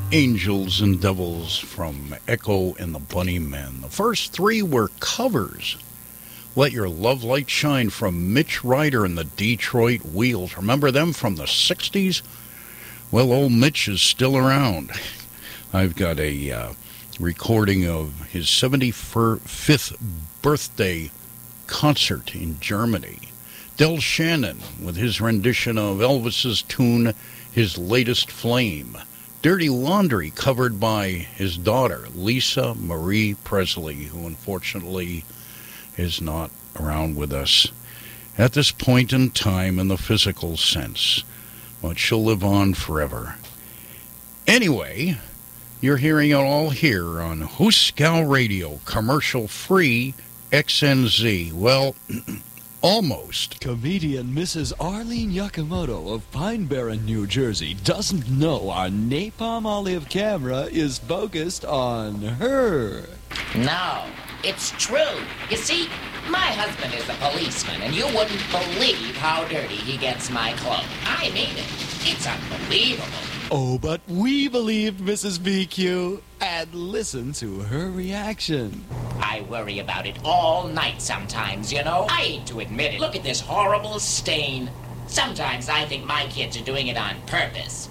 Angels and Devils from Echo and the Bunnymen. The first three were covers. Let Your Love Light Shine from Mitch Ryder and the Detroit Wheels. Remember them from the 60s? Well, old Mitch is still around. I've got a recording of his 75th birthday concert in Germany. Del Shannon with his rendition of Elvis's tune, His Latest Flame. Dirty Laundry covered by his daughter, Lisa Marie Presley, who unfortunately is not around with us at this point in time in the physical sense. But she'll live on forever. Anyway, you're hearing it all here on Hooskow Radio, commercial-free XNZ. Well, almost. Comedian Mrs. Arlene Yakamoto of Pine Barren, New Jersey doesn't know our Napalm Olive camera is focused on her. No, it's true. You see, my husband is a policeman, and you wouldn't believe how dirty he gets my clothes. I mean it. It's unbelievable. Oh, but we believed Mrs. BQ and listen to her reaction. I worry about it all night sometimes, you know. I hate to admit it. Look at this horrible stain. Sometimes I think my kids are doing it on purpose.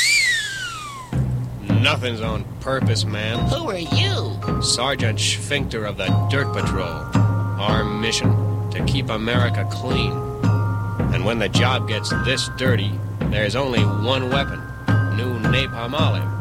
Nothing's on purpose, ma'am. Who are you? Sergeant Schfinkter of the Dirt Patrol. Our mission, to keep America clean. And when the job gets this dirty, there's only one weapon. New Napalm Olive.